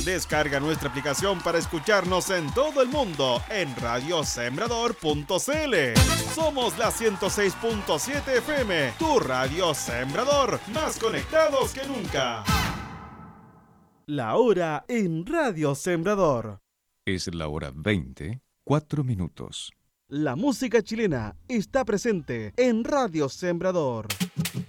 Descarga nuestra aplicación para escucharnos en todo el mundo en radiosembrador.cl. Somos la 106.7 FM, tu radio Sembrador, más conectados que nunca. La hora en Radio Sembrador. Es la hora 20, 4 minutos. La música chilena está presente en Radio Sembrador.